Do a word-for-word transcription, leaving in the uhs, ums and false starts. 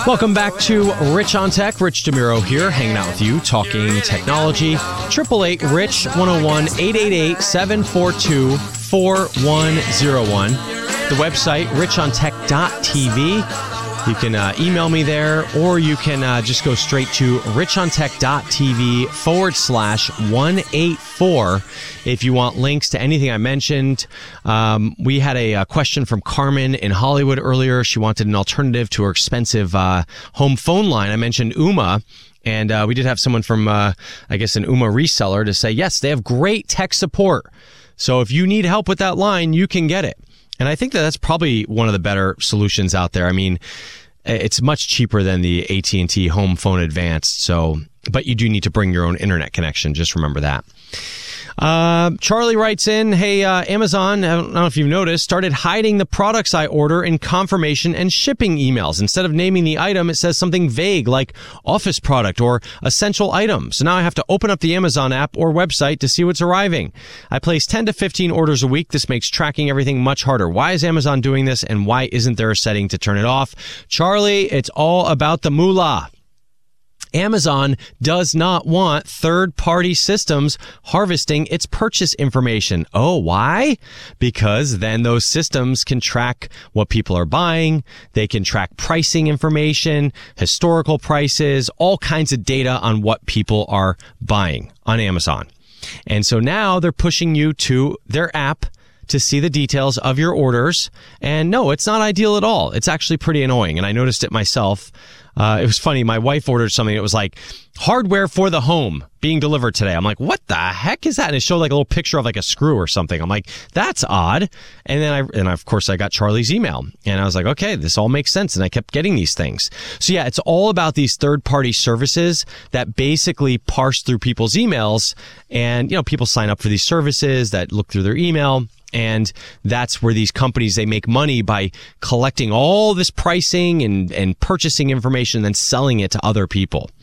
Welcome back to Rich on Tech. Rich DeMuro here, hanging out with you, talking technology. eight eight eight, RICH, one oh one, eight eight eight, seven four two, four one oh one. The website, rich on tech dot t v. You can uh, email me there, or you can uh, just go straight to rich on tech dot t v forward slash one eight four if you want links to anything I mentioned. Um, we had a, a question from Carmen in Hollywood earlier. She wanted an alternative to her expensive uh, home phone line. I mentioned Ooma. And uh, we did have someone from, uh, I guess, an Ooma reseller to say, yes, they have great tech support. So if you need help with that line, you can get it. And I think that that's probably one of the better solutions out there. I mean, it's much cheaper than the A T and T Home Phone Advanced. So, but you do need to bring your own internet connection. Just remember that. Uh, Charlie writes in, hey, uh, Amazon, I don't know if you've noticed, started hiding the products I order in confirmation and shipping emails. Instead of naming the item, it says something vague like office product or essential item. So now I have to open up the Amazon app or website to see what's arriving. I place ten to fifteen orders a week. This makes tracking everything much harder. Why is Amazon doing this, and why isn't there a setting to turn it off? Charlie, it's all about the moolah. Amazon does not want third-party systems harvesting its purchase information. Oh, why? Because then those systems can track what people are buying. They can track pricing information, historical prices, all kinds of data on what people are buying on Amazon. And so now they're pushing you to their app to see the details of your orders. And no, it's not ideal at all. It's actually pretty annoying. And I noticed it myself. Uh, it was funny. My wife ordered something. It was like hardware for the home being delivered today. I'm like, what the heck is that? And it showed like a little picture of like a screw or something. I'm like, that's odd. And then I, and of course I got Charlie's email and I was like, okay, this all makes sense. And I kept getting these things. So yeah, it's all about these third party services that basically parse through people's emails. And, you know, people sign up for these services that look through their email. And that's where these companies, they make money by collecting all this pricing and, and purchasing information and then selling it to other people.